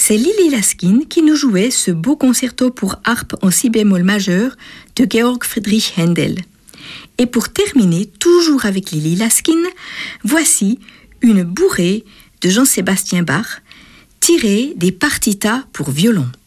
C'est Lili Laskin qui nous jouait ce beau concerto pour harpe en si bémol majeur de Georg Friedrich Händel. Et pour terminer, toujours avec Lili Laskin, voici une bourrée de Jean-Sébastien Bach tirée des partitas pour violon.